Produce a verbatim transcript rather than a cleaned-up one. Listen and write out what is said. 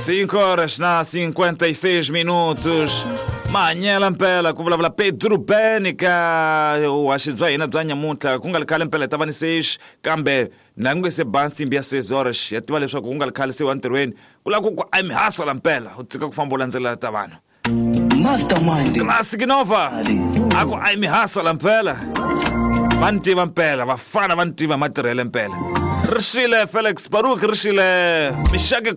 cinco horas na cinquenta e seis minutos. Manyela mpela kuvulavula Pedro Benica wa xibya bya nyamuntlha ku nga likhale mpela tava ni seis kambe na ngwe se bansi mbya seis horas ya tiva leswaku ku nga likhale se wa ntirweni ku la ku ku I'm hustle mpela u tsika ku famba landzela ta vanhu Mastermind Classic Nova aku I'm hustle mpela vantiva mpela vafana vantiva matirhele mpela Rishile Felix Baruch Rishile Mishake